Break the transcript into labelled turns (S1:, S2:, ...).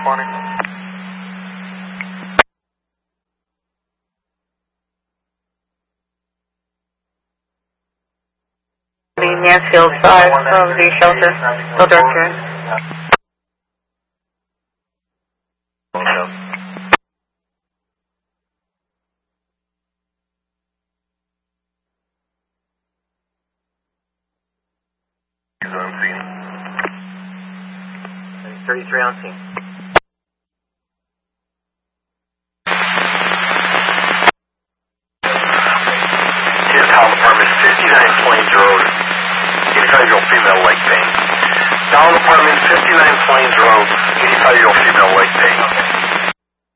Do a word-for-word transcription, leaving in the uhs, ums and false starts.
S1: Morning.
S2: The Mansfield five of the shelter. Still director.
S3: thirty-three on scene.
S1: Kids Town Apartment fifty-nine Plains Road. eighty-five-year-old female leg pain. Town Apartment fifty-nine Plains Road. eighty-five-year-old female leg pain.